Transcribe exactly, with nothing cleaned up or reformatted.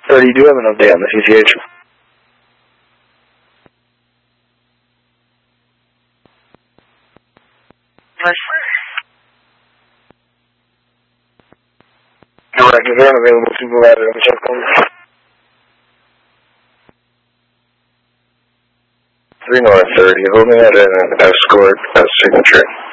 thirty, you do have an update on the C C H. Correct, is there an available supervisor on the check phone? three north thirty, holding at an escort, uh, signature.